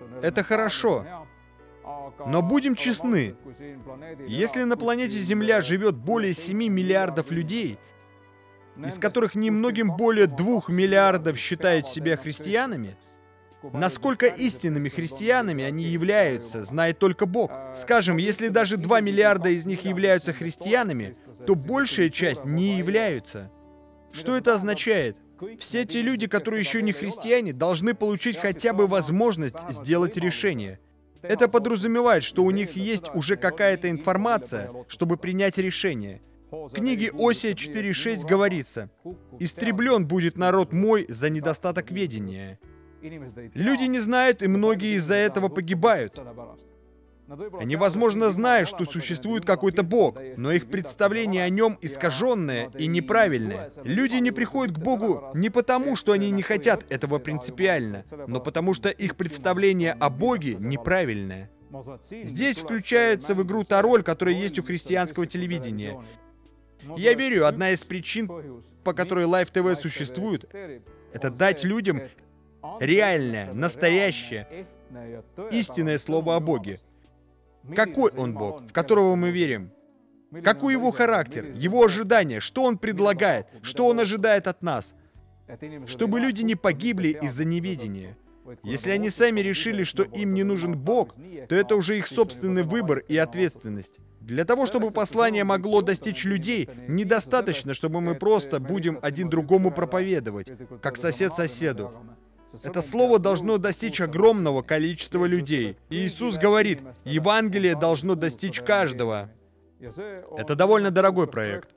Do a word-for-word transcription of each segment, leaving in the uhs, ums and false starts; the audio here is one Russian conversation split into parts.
Это хорошо. Но будем честны, если на планете Земля живет более семи миллиардов людей, из которых немногим более двух миллиардов считают себя христианами, насколько истинными христианами они являются, знает только Бог. Скажем, если даже два миллиарда из них являются христианами, то большая часть не являются. Что это означает? Все те люди, которые еще не христиане, должны получить хотя бы возможность сделать решение. Это подразумевает, что у них есть уже какая-то информация, чтобы принять решение. В книге Осия четыре шесть говорится: «Истреблен будет народ мой за недостаток ведения». Люди не знают, и многие из-за этого погибают. Они, возможно, знают, что существует какой-то Бог, но их представление о нем искаженное и неправильное. Люди не приходят к Богу не потому, что они не хотят этого принципиально, но потому что их представление о Боге неправильное. Здесь включается в игру та роль, которая есть у христианского телевидения. Я верю, одна из причин, по которой Live ти ви существует, это дать людям реальное, настоящее, истинное слово о Боге. Какой Он Бог, в которого мы верим? Какой Его характер, Его ожидания, что Он предлагает, что Он ожидает от нас? Чтобы люди не погибли из-за неведения. Если они сами решили, что им не нужен Бог, то это уже их собственный выбор и ответственность. Для того, чтобы послание могло достичь людей, недостаточно, чтобы мы просто будем один другому проповедовать, как сосед соседу. Это слово должно достичь огромного количества людей. И Иисус говорит, Евангелие должно достичь каждого. Это довольно дорогой проект.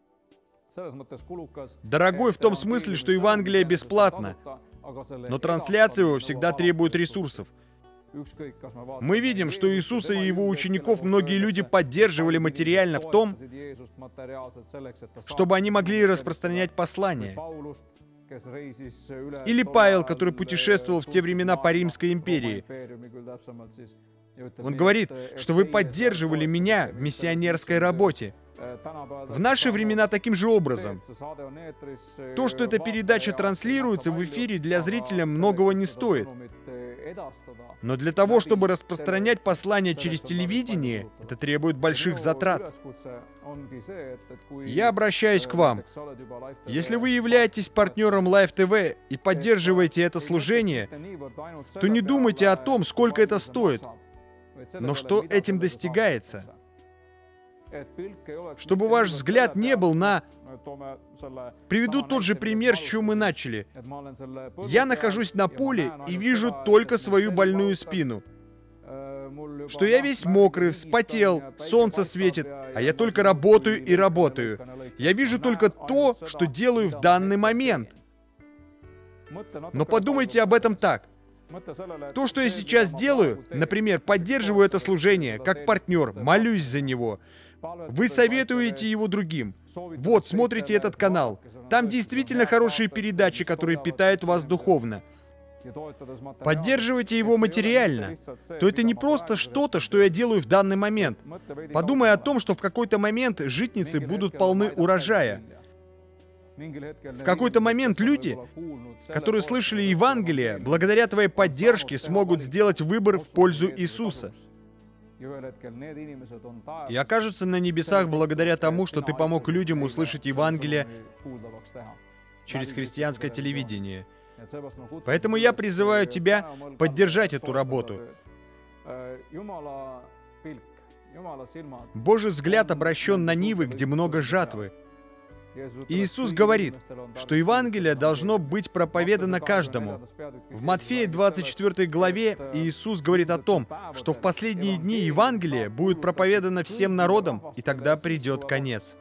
Дорогой в том смысле, что Евангелие бесплатно, но трансляция его всегда требует ресурсов. Мы видим, что Иисуса и Его учеников многие люди поддерживали материально в том, чтобы они могли распространять послание. Или Павел, который путешествовал в те времена по Римской империи. Он говорит, что вы поддерживали меня в миссионерской работе. В наши времена таким же образом. То, что эта передача транслируется в эфире, для зрителя многого не стоит. Но для того, чтобы распространять послание через телевидение, это требует больших затрат. Я обращаюсь к вам. Если вы являетесь партнером Live ти ви и поддерживаете это служение, то не думайте о том, сколько это стоит, но что этим достигается. Чтобы ваш взгляд не был на... Приведу тот же пример, с чего мы начали. Я нахожусь на поле и вижу только свою больную спину. Что я весь мокрый, вспотел, солнце светит, а я только работаю и работаю. Я вижу только то, что делаю в данный момент. Но подумайте об этом так. То, что я сейчас делаю, например, поддерживаю это служение как партнер, молюсь за него. Вы советуете его другим. Вот, смотрите этот канал. Там действительно хорошие передачи, которые питают вас духовно. Поддерживайте его материально. То это не просто что-то, что я делаю в данный момент. Подумай о том, что в какой-то момент житницы будут полны урожая. В какой-то момент люди, которые слышали Евангелие, благодаря твоей поддержке смогут сделать выбор в пользу Иисуса. И окажутся на небесах благодаря тому, что ты помог людям услышать Евангелие через христианское телевидение. Поэтому я призываю тебя поддержать эту работу. Божий взгляд обращен на нивы, где много жатвы. И Иисус говорит, что Евангелие должно быть проповедано каждому. В Матфея двадцать четвёртой главе Иисус говорит о том, что в последние дни Евангелие будет проповедано всем народам, и тогда придет конец.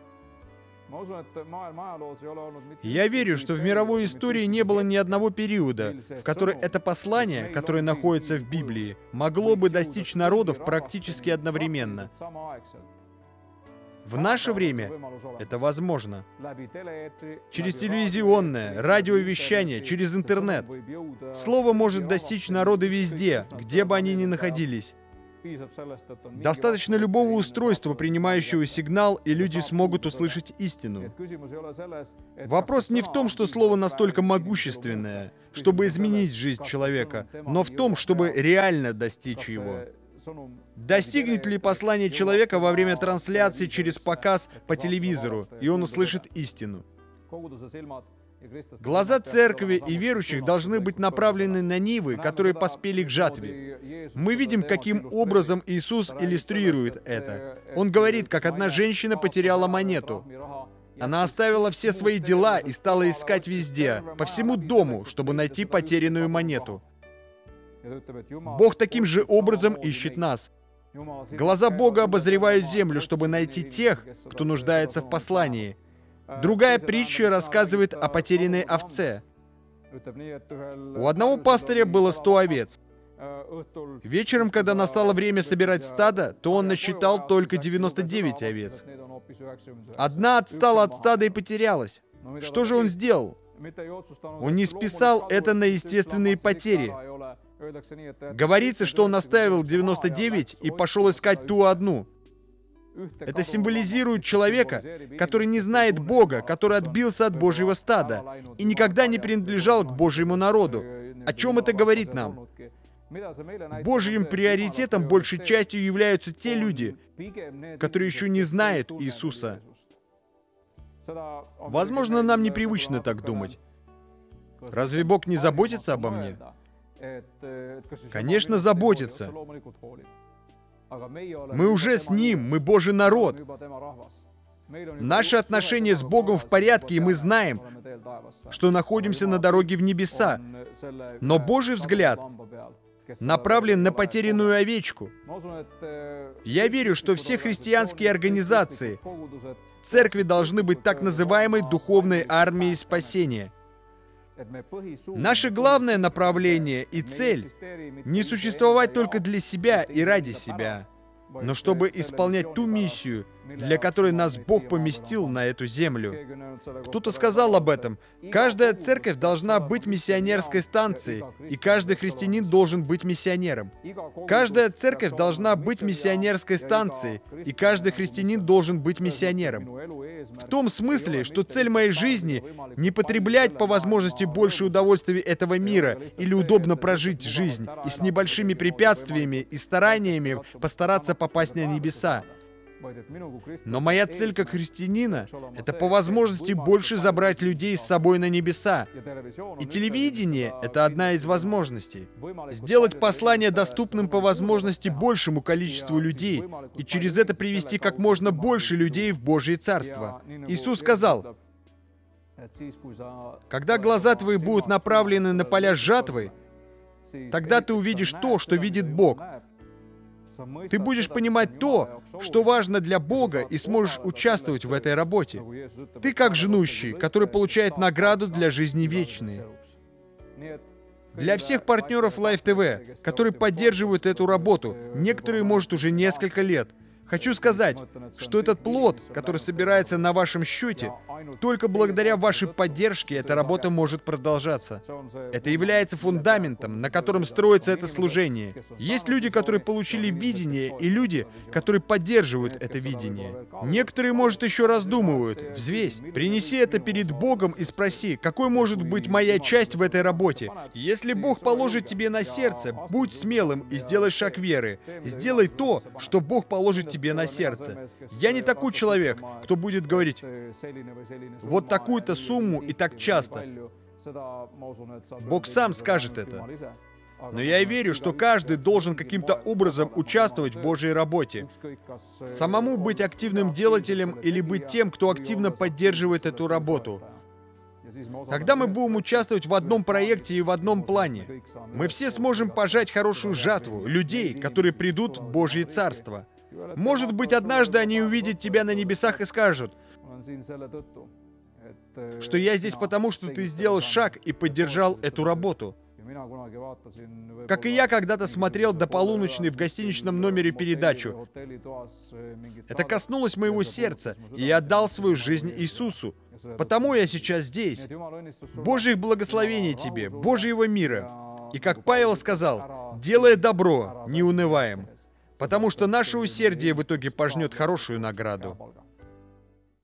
Я верю, что в мировой истории не было ни одного периода, в который это послание, которое находится в Библии, могло бы достичь народов практически одновременно. В наше время это возможно. Через телевизионное, радиовещание, через интернет. Слово может достичь народа везде, где бы они ни находились. Достаточно любого устройства, принимающего сигнал, и люди смогут услышать истину. Вопрос не в том, что слово настолько могущественное. чтобы изменить жизнь человека, но в том, чтобы реально достичь его. Достигнет ли послание человека во время трансляции через показ по телевизору, и он услышит истину? Глаза церкви и верующих должны быть направлены на нивы, которые поспели к жатве. Мы видим, каким образом Иисус иллюстрирует это. Он говорит, как одна женщина потеряла монету. Она оставила все свои дела и стала искать везде, по всему дому, чтобы найти потерянную монету. Бог таким же образом ищет нас. Глаза Бога обозревают землю, чтобы найти тех, кто нуждается в послании. Другая притча рассказывает о потерянной овце. У одного пастыря было сто овец. Вечером, когда настало время собирать стадо, то он насчитал только девяносто девять овец. Одна отстала от стада и потерялась. Что же он сделал? Он не списал это на естественные потери. Говорится, что он оставил девяносто девять и пошел искать ту одну. Это символизирует человека, который не знает Бога, который отбился от Божьего стада и никогда не принадлежал к Божьему народу. О чем это говорит нам? Божьим приоритетом большей частью являются те люди, которые еще не знают Иисуса. Возможно, нам непривычно так думать. Разве Бог не заботится обо мне? Конечно, заботится. Мы уже с Ним, мы Божий народ. Наши отношения с Богом в порядке, и мы знаем, что находимся на дороге в небеса. Но Божий взгляд направлен на потерянную овечку. Я верю, что все христианские организации, церкви должны быть так называемой духовной армией спасения. Наше главное направление и цель — не существовать только для себя и ради себя, но чтобы исполнять ту миссию, для которой нас Бог поместил на эту землю. Кто-то сказал об этом. Каждая церковь должна быть миссионерской станцией, и каждый христианин должен быть миссионером. Каждая церковь должна быть миссионерской станцией, и каждый христианин должен быть миссионером. В том смысле, что цель моей жизни — не потреблять по возможности больше удовольствий этого мира или удобно прожить жизнь, и с небольшими препятствиями и стараниями постараться попасть на небеса. Но моя цель как христианина — это по возможности больше забрать людей с собой на небеса. И телевидение — это одна из возможностей. Сделать послание доступным по возможности большему количеству людей и через это привести как можно больше людей в Божье Царство. Иисус сказал: «Когда глаза твои будут направлены на поля жатвы, тогда ты увидишь то, что видит Бог. Ты будешь понимать то, что важно для Бога, и сможешь участвовать в этой работе. Ты как жнущий, который получает награду для жизни вечной». Для всех партнеров Life ти ви, которые поддерживают эту работу, некоторые, может, уже несколько лет, хочу сказать, что этот плод, который собирается на вашем счете, только благодаря вашей поддержке эта работа может продолжаться. Это является фундаментом, на котором строится это служение. Есть люди, которые получили видение, и люди, которые поддерживают это видение. Некоторые, может, еще раздумывают. Взвесь, принеси это перед Богом и спроси, какой может быть моя часть в этой работе. Если Бог положит тебе на сердце, будь смелым и сделай шаг веры. Сделай то, что Бог положит тебе на сердце. Я не такой человек, кто будет говорить вот такую-то сумму и так часто. Бог сам скажет это. Но я верю, что каждый должен каким-то образом участвовать в Божьей работе. Самому быть активным делателем или быть тем, кто активно поддерживает эту работу. Тогда мы будем участвовать в одном проекте и в одном плане. Мы все сможем пожать хорошую жатву людей, которые придут в Божье Царство. Может быть, однажды они увидят тебя на небесах и скажут, что я здесь потому, что ты сделал шаг и поддержал эту работу. Как и я когда-то смотрел до полуночи в гостиничном номере передачу. Это коснулось моего сердца, и я отдал свою жизнь Иисусу. Потому я сейчас здесь. Божьих благословений тебе, Божьего мира. И как Павел сказал, делая добро, не унываем. Потому что наше усердие в итоге пожнет хорошую награду.